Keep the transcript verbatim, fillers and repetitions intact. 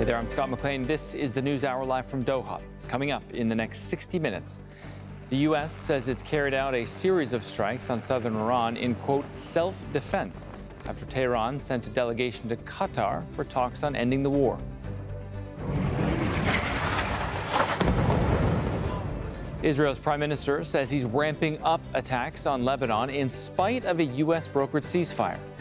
Hey there, I'm Scott McLean. This is the News Hour live from Doha. Coming up in the next sixty minutes, the U S says it's carried out a series of strikes on southern Iran in, quote, self-defense, after Tehran sent a delegation to Qatar for talks on ending the war. Israel's prime minister says he's ramping up attacks on Lebanon in spite of a U S-brokered ceasefire.